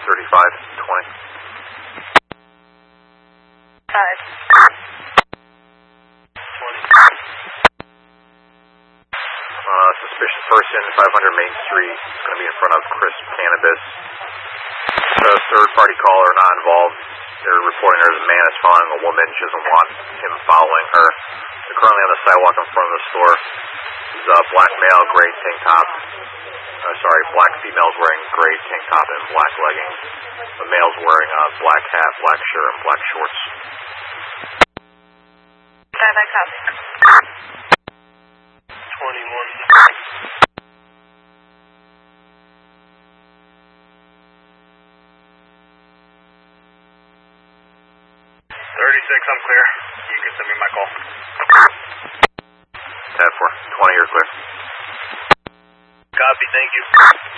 3520. 20. Suspicious person, 500 Main Street. It's going to be in front of Crisp Cannabis. The third-party caller not involved. They're reporting there's a man is following a woman. She doesn't want him following her. They're currently on the sidewalk in front of the store. He's a black male, gray tank top. Black female's wearing gray tank top and black leggings. The male's wearing a black hat, black shirt, and black shorts. Bye-bye, copy. 21. 36, I'm clear. You can send me my call. 10-4, 20, you're clear. Copy, thank you.